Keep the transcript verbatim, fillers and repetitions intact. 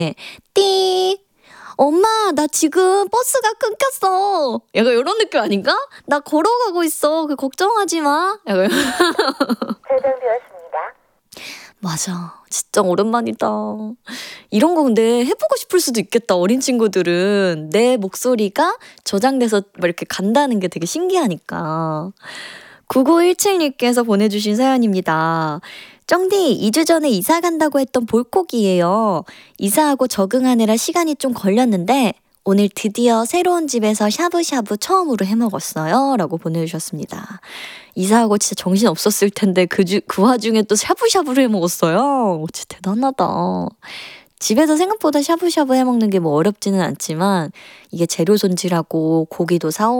띠 엄마 나 지금 버스가 끊겼어. 약간 이런 느낌 아닌가? 나 걸어가고 있어. 그 걱정하지 마. 약간 저장되었습니다. 맞아. 진짜 오랜만이다. 이런 거 근데 해보고 싶을 수도 있겠다. 어린 친구들은 내 목소리가 저장돼서 막 이렇게 간다는 게 되게 신기하니까. 구구일칠님께서 보내주신 사연입니다. 쩡디, 이 주 전에 이사 간다고 했던 볼콕이에요. 이사하고 적응하느라 시간이 좀 걸렸는데 오늘 드디어 새로운 집에서 샤브샤브 처음으로 해먹었어요. 라고 보내주셨습니다. 이사하고 진짜 정신 없었을 텐데 그, 주, 그 와중에 또 샤브샤브를 해먹었어요. 진짜 대단하다. 집에서 생각보다 샤브샤브 해먹는 게 뭐 어렵지는 않지만 이게 재료 손질하고 고기도 사오